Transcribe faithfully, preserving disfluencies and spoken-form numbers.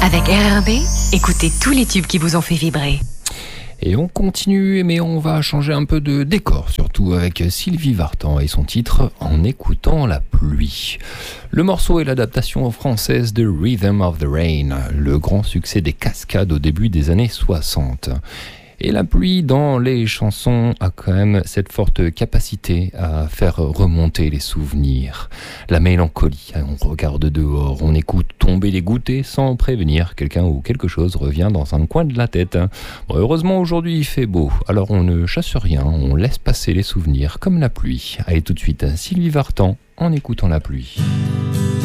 Avec R R B, écoutez tous les tubes qui vous ont fait vibrer. Et on continue, mais on va changer un peu de décor, surtout avec Sylvie Vartan et son titre « En écoutant la pluie ». Le morceau est l'adaptation française de Rhythm of the Rain, le grand succès des cascades au début des années soixante. Et la pluie dans les chansons a quand même cette forte capacité à faire remonter les souvenirs. La mélancolie, on regarde dehors, on écoute tomber les gouttées sans prévenir. Quelqu'un ou quelque chose revient dans un coin de la tête. Bon, heureusement aujourd'hui il fait beau, alors on ne chasse rien, on laisse passer les souvenirs comme la pluie. Allez tout de suite, Sylvie Vartan en écoutant la pluie.